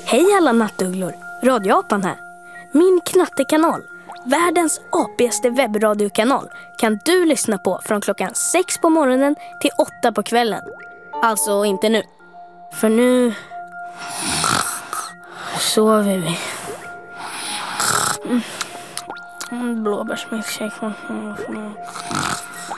Hej alla nattugglor, Radioapan här. Min knattekanal, världens apigaste webbradiokanal, kan du lyssna på från klockan 6 på morgonen till 8 på kvällen. Alltså inte nu, för nu sover vi. Blåbärsmilkshake.